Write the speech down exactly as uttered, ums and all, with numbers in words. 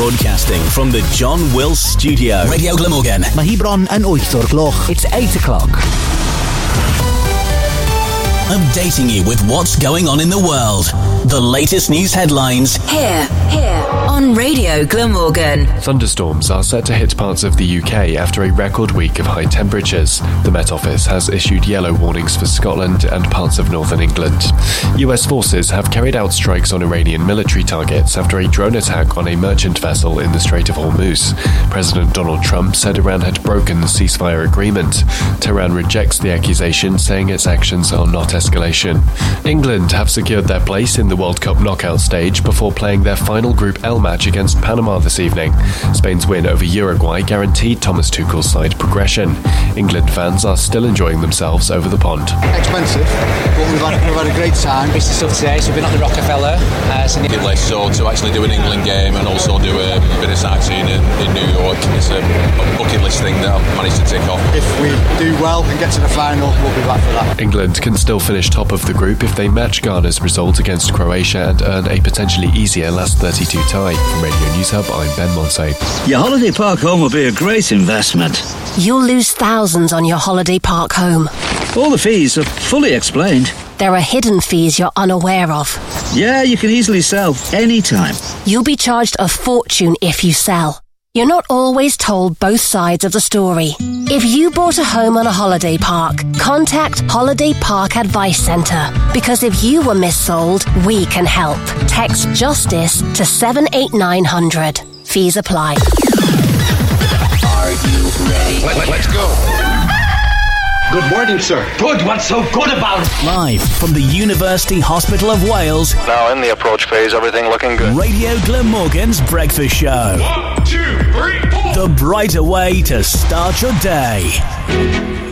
Broadcasting from the John Wills Studio. Radio Glamorgan. Mahibron and wyth o'r gloch. It's eight o'clock. Updating you with what's going on in the world. The latest news headlines. Here, here on Radio Glamorgan. Thunderstorms are set to hit parts of the U K after a record week of high temperatures. The Met Office has issued yellow warnings for Scotland and parts of northern England. U S forces have carried out strikes on Iranian military targets after a drone attack on a merchant vessel in the Strait of Hormuz. President Donald Trump said Iran had broken the ceasefire agreement. Tehran rejects the accusation, saying its actions are not escalation. England have secured their place in the World Cup knockout stage before playing their final Group L match against Panama this evening. Spain's win over Uruguay guaranteed Thomas Tuchel's side progression. England fans are still enjoying themselves over the pond. Expensive, but we've had, we've had a great time. It's stuff today, so we've been at the Rockefeller. Uh, so list, so to actually do an England game and also do a bit of sightseeing in, in New York, it's a, a bucket list thing that I've managed to tick off. If we do well and get to the final, we'll be back for that. England can still finish top of the group if they match Ghana's result against Croatia and earn a potentially easier last thirty-two tie. From Radio News Hub, I'm Ben Monse. Your holiday park home will be a great investment. You'll lose thousands on your holiday park home. All the fees are fully explained. There are hidden fees you're unaware of. Yeah, you can easily sell anytime. You'll be charged a fortune if you sell. You're not always told both sides of the story. If you bought a home on a holiday park, contact Holiday Park Advice Centre. Because if you were missold, we can help. Text JUSTICE to seven eight nine hundred. Fees apply. Are you ready? Let, let, let's go. Good morning, sir. Good, what's so good about it? Live from the University Hospital of Wales. Now in the approach phase, everything looking good. Radio Glamorgan's Breakfast Show. One, two, three, four. The brighter way to start your day.